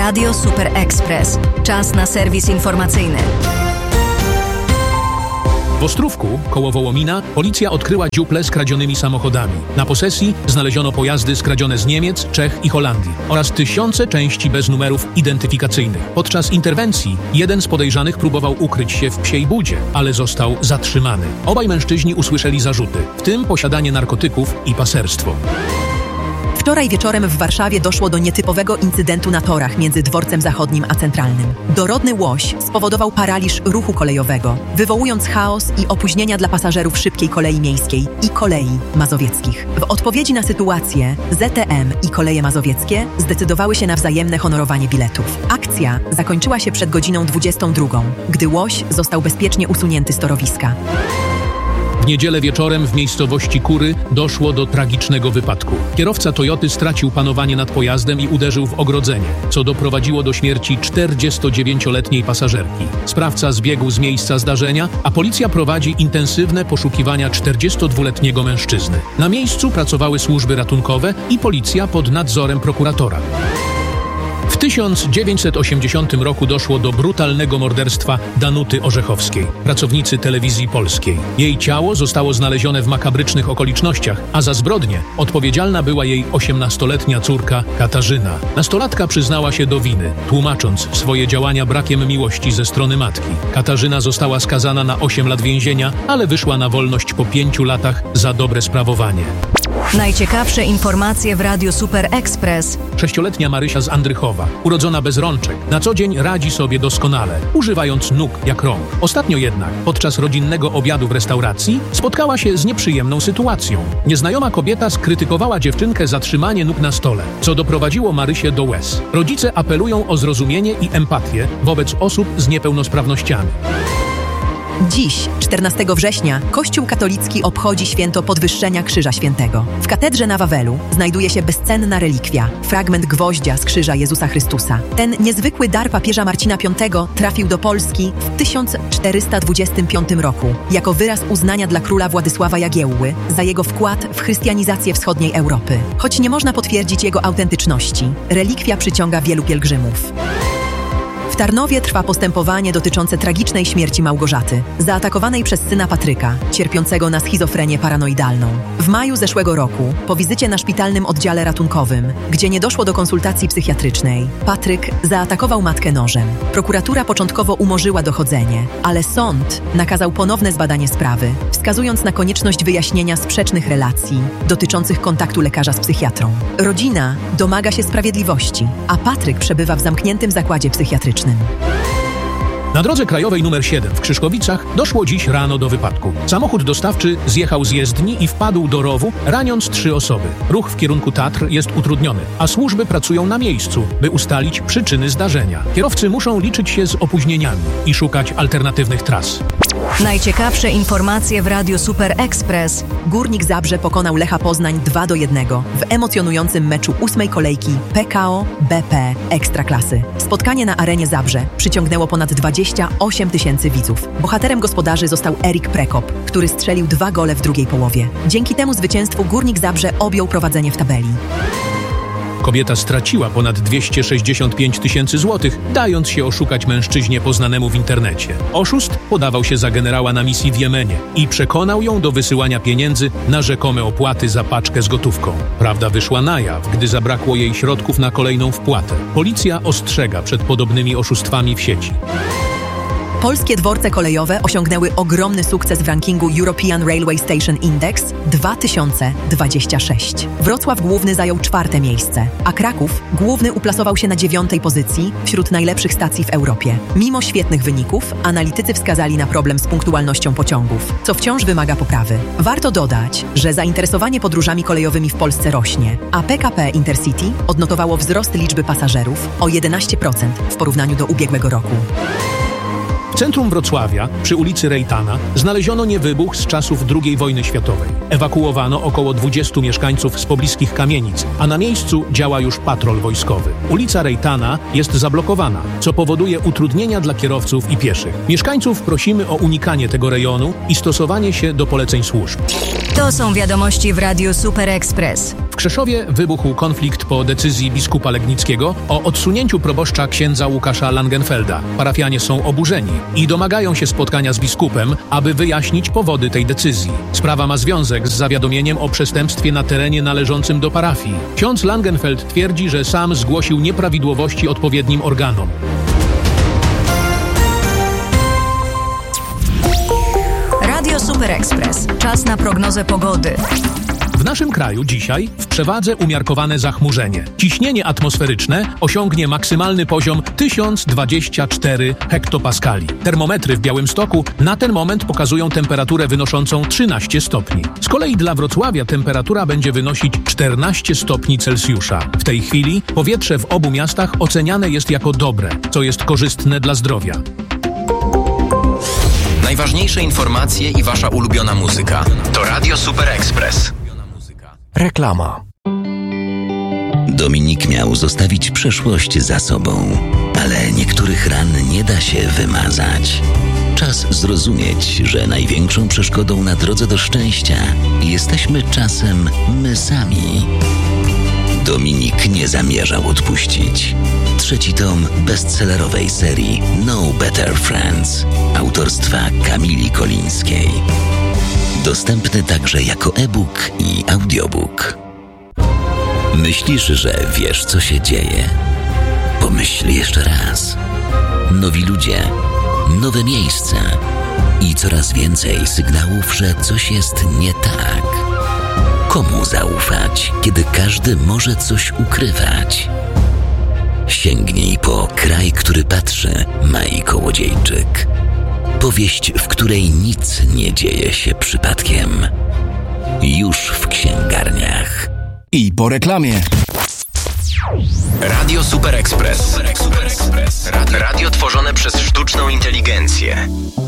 Radio Super Express. Czas na serwis informacyjny. W Ostrówku, koło Wołomina, policja odkryła dziuplę z kradzionymi samochodami. Na posesji znaleziono pojazdy skradzione z Niemiec, Czech i Holandii oraz tysiące części bez numerów identyfikacyjnych. Podczas interwencji jeden z podejrzanych próbował ukryć się w Psiej Budzie, ale został zatrzymany. Obaj mężczyźni usłyszeli zarzuty, w tym posiadanie narkotyków i paserstwo. Wczoraj wieczorem w Warszawie doszło do nietypowego incydentu na torach między Dworcem Zachodnim a Centralnym. Dorodny łoś spowodował paraliż ruchu kolejowego, wywołując chaos i opóźnienia dla pasażerów szybkiej kolei miejskiej i kolei mazowieckich. W odpowiedzi na sytuację ZTM i Koleje Mazowieckie zdecydowały się na wzajemne honorowanie biletów. Akcja zakończyła się przed godziną 22, gdy łoś został bezpiecznie usunięty z torowiska. W niedzielę wieczorem w miejscowości Kury doszło do tragicznego wypadku. Kierowca Toyoty stracił panowanie nad pojazdem i uderzył w ogrodzenie, co doprowadziło do śmierci 49-letniej pasażerki. Sprawca zbiegł z miejsca zdarzenia, a policja prowadzi intensywne poszukiwania 42-letniego mężczyzny. Na miejscu pracowały służby ratunkowe i policja pod nadzorem prokuratora. W 1980 roku doszło do brutalnego morderstwa Danuty Orzechowskiej, pracownicy Telewizji Polskiej. Jej ciało zostało znalezione w makabrycznych okolicznościach, a za zbrodnię odpowiedzialna była jej 18-letnia córka Katarzyna. Nastolatka przyznała się do winy, tłumacząc swoje działania brakiem miłości ze strony matki. Katarzyna została skazana na 8 lat więzienia, ale wyszła na wolność po 5 latach za dobre sprawowanie. Najciekawsze informacje w Radiu Super Express. 6-letnia Marysia z Andrychowa, urodzona bez rączek, na co dzień radzi sobie doskonale, używając nóg jak rąk. Ostatnio jednak, podczas rodzinnego obiadu w restauracji, spotkała się z nieprzyjemną sytuacją. Nieznajoma kobieta skrytykowała dziewczynkę za trzymanie nóg na stole, co doprowadziło Marysię do łez. Rodzice apelują o zrozumienie i empatię wobec osób z niepełnosprawnościami. Dziś, 14 września, Kościół katolicki obchodzi święto podwyższenia Krzyża Świętego. W katedrze na Wawelu znajduje się bezcenna relikwia, fragment gwoździa z krzyża Jezusa Chrystusa. Ten niezwykły dar papieża Marcina V trafił do Polski w 1425 roku, jako wyraz uznania dla króla Władysława Jagiełły za jego wkład w chrystianizację wschodniej Europy. Choć nie można potwierdzić jego autentyczności, relikwia przyciąga wielu pielgrzymów. W Tarnowie trwa postępowanie dotyczące tragicznej śmierci Małgorzaty, zaatakowanej przez syna Patryka, cierpiącego na schizofrenię paranoidalną. W maju zeszłego roku, po wizycie na szpitalnym oddziale ratunkowym, gdzie nie doszło do konsultacji psychiatrycznej, Patryk zaatakował matkę nożem. Prokuratura początkowo umorzyła dochodzenie, ale sąd nakazał ponowne zbadanie sprawy, wskazując na konieczność wyjaśnienia sprzecznych relacji dotyczących kontaktu lekarza z psychiatrą. Rodzina domaga się sprawiedliwości, a Patryk przebywa w zamkniętym zakładzie psychiatrycznym. Na drodze krajowej nr 7 w Krzyszkowicach doszło dziś rano do wypadku. Samochód dostawczy zjechał z jezdni i wpadł do rowu, raniąc 3 osoby. Ruch w kierunku Tatr jest utrudniony, a służby pracują na miejscu, by ustalić przyczyny zdarzenia. Kierowcy muszą liczyć się z opóźnieniami i szukać alternatywnych tras. Najciekawsze informacje w Radiu Super Express. Górnik Zabrze pokonał Lecha Poznań 2-1 w emocjonującym meczu 8. kolejki PKO BP Ekstraklasy. Spotkanie na arenie Zabrze przyciągnęło ponad 28 000 widzów. Bohaterem gospodarzy został Erik Prekop, który strzelił 2 gole w drugiej połowie. Dzięki temu zwycięstwu Górnik Zabrze objął prowadzenie w tabeli. Kobieta straciła ponad 265 000 złotych, dając się oszukać mężczyźnie poznanemu w internecie. Oszust podawał się za generała na misji w Jemenie i przekonał ją do wysyłania pieniędzy na rzekome opłaty za paczkę z gotówką. Prawda wyszła na jaw, gdy zabrakło jej środków na kolejną wpłatę. Policja ostrzega przed podobnymi oszustwami w sieci. Polskie dworce kolejowe osiągnęły ogromny sukces w rankingu European Railway Station Index 2026. Wrocław Główny zajął 4. miejsce, a Kraków Główny uplasował się na 9. pozycji wśród najlepszych stacji w Europie. Mimo świetnych wyników, analitycy wskazali na problem z punktualnością pociągów, co wciąż wymaga poprawy. Warto dodać, że zainteresowanie podróżami kolejowymi w Polsce rośnie, a PKP Intercity odnotowało wzrost liczby pasażerów o 11% w porównaniu do ubiegłego roku. W centrum Wrocławia, przy ulicy Rejtana, znaleziono niewybuch z czasów II wojny światowej. Ewakuowano około 20 mieszkańców z pobliskich kamienic, a na miejscu działa już patrol wojskowy. Ulica Rejtana jest zablokowana, co powoduje utrudnienia dla kierowców i pieszych. Mieszkańców prosimy o unikanie tego rejonu i stosowanie się do poleceń służb. To są wiadomości w Radiu Super Express. W Krzeszowie wybuchł konflikt po decyzji biskupa legnickiego o odsunięciu proboszcza księdza Łukasza Langenfelda. Parafianie są oburzeni i domagają się spotkania z biskupem, aby wyjaśnić powody tej decyzji. Sprawa ma związek z zawiadomieniem o przestępstwie na terenie należącym do parafii. Ksiądz Langenfeld twierdzi, że sam zgłosił nieprawidłowości odpowiednim organom. Radio Super Express. Czas na prognozę pogody. W naszym kraju dzisiaj w przewadze umiarkowane zachmurzenie. Ciśnienie atmosferyczne osiągnie maksymalny poziom 1024 hektopaskali. Termometry w Białymstoku na ten moment pokazują temperaturę wynoszącą 13 stopni. Z kolei dla Wrocławia temperatura będzie wynosić 14 stopni Celsjusza. W tej chwili powietrze w obu miastach oceniane jest jako dobre, co jest korzystne dla zdrowia. Najważniejsze informacje i wasza ulubiona muzyka to Radio Super Express. Reklama. Dominik miał zostawić przeszłość za sobą, ale niektórych ran nie da się wymazać. Czas zrozumieć, że największą przeszkodą na drodze do szczęścia jesteśmy czasem my sami. Dominik nie zamierzał odpuścić. 3. tom bestsellerowej serii No Better Friends autorstwa Kamili Kolińskiej. Dostępny także jako e-book i audiobook. Myślisz, że wiesz, co się dzieje? Pomyśl jeszcze raz. Nowi ludzie, nowe miejsca i coraz więcej sygnałów, że coś jest nie tak. Komu zaufać, kiedy każdy może coś ukrywać? Sięgnij po Kraj, który patrzy, Mai Kołodziejczyk. Powieść, w której nic nie dzieje się przypadkiem. Już w księgarniach. I po reklamie. Radio Super Express. Radio tworzone przez sztuczną inteligencję.